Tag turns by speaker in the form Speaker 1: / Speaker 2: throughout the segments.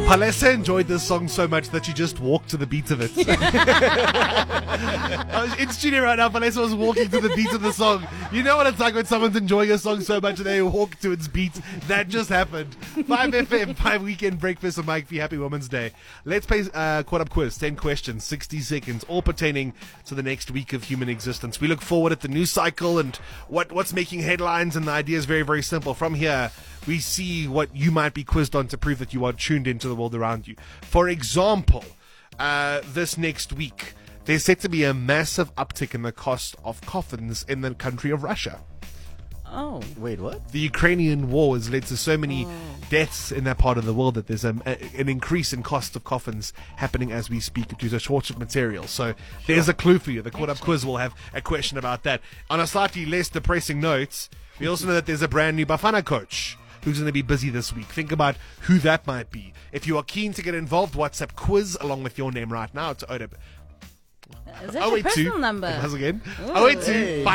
Speaker 1: Palesa enjoyed this song so much that she just walked to the beat of it. I was in studio right now. Palesa was walking to the beat of the song. You know what it's like when someone's enjoying a song so much and they walk to its beat. That just happened. 5FM, 5 Weekend Breakfast with Mike V. Happy Women's Day. Let's play Caught Up Quiz. 10 questions, 60 seconds, all pertaining to the next week of human existence. We look forward at the news cycle and what's making headlines, and the idea is very, very simple. From here, we see what you might be quizzed on to prove that you are tuned into the world around you. For example, this next week, there's set to be a massive uptick in the cost of coffins in the country of Russia.
Speaker 2: Oh, wait, what?
Speaker 1: The Ukrainian war has led to so many deaths in that part of the world that there's an increase in cost of coffins happening as we speak due to a shortage of material. So there's a clue for you. The Caught Up Quiz will have a question about that. On a slightly less depressing note, we also know that there's a brand new Bafana coach who's going to be busy this week. Think about who that might be. If you are keen to get involved, WhatsApp quiz along with your name right now to ODEP.
Speaker 3: Is that your personal number?
Speaker 1: Once again.
Speaker 3: Ooh.
Speaker 1: 082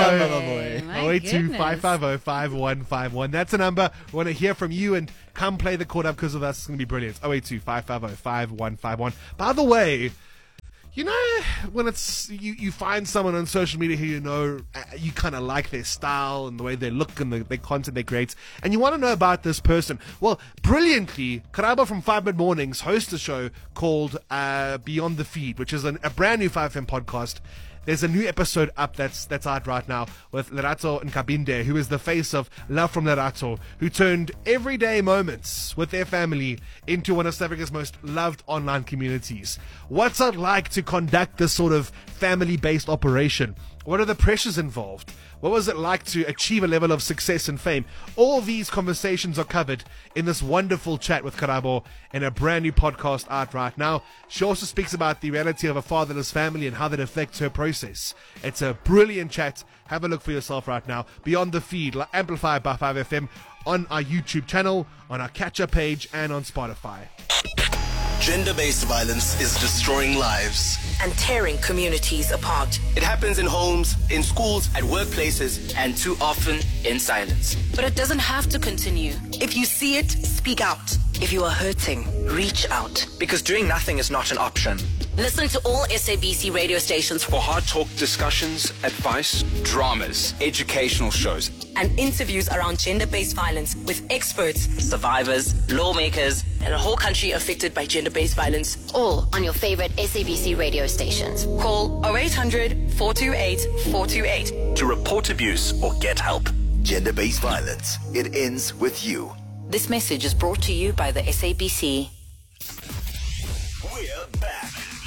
Speaker 1: 550 5151. That's a number. We want to hear from you and come play the Caught Up Quiz with us. It's going to be brilliant. 082 550 5151. By the way, you know, when it's you find someone on social media who you know you kind of like their style and the way they look and the content they create, and you want to know about this person. Well, brilliantly, Karabo from 5 Mid Mornings hosts a show called Beyond the Feed, which is a brand new 5FM podcast. There's a new episode up that's out right now with Lerato Nkabinde, who is the face of Love from Lerato, who turned everyday moments with their family into one of South Africa's most loved online communities. What's it like to conduct this sort of family-based operation? What are the pressures involved? What was it like to achieve a level of success and fame? All these conversations are covered in this wonderful chat with Karabo in a brand new podcast out right now. She also speaks about the reality of a fatherless family and how that affects her process. It's a brilliant chat. Have a look for yourself right now. Beyond the Feed, amplified by 5FM on our YouTube channel, on our catch-up page, and on Spotify.
Speaker 4: Gender-based violence is destroying lives
Speaker 5: and tearing communities apart.
Speaker 4: It happens in homes, in schools, at workplaces, and too often in silence.
Speaker 5: But it doesn't have to continue. If you see it, speak out. If you are hurting, reach out.
Speaker 4: Because doing nothing is not an option.
Speaker 5: Listen to all SABC radio stations
Speaker 6: for hard talk discussions, advice, dramas, educational shows,
Speaker 5: and interviews around gender-based violence with experts, survivors, lawmakers, and a whole country affected by gender-based violence.
Speaker 7: All on your favorite SABC radio stations.
Speaker 5: Call 0800 428 428
Speaker 4: to report abuse or get help. Gender-based violence. It ends with you.
Speaker 5: This message is brought to you by the SABC.
Speaker 4: We're back.